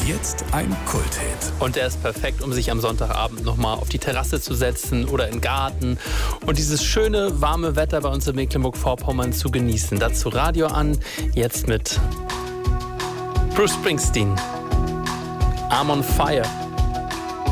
Jetzt ein Kulthit. Und der ist perfekt, um sich am Sonntagabend nochmal auf die Terrasse zu setzen oder in den Garten und dieses schöne, warme Wetter bei uns in Mecklenburg-Vorpommern zu genießen. Dazu Radio an, jetzt mit Bruce Springsteen. I'm on fire.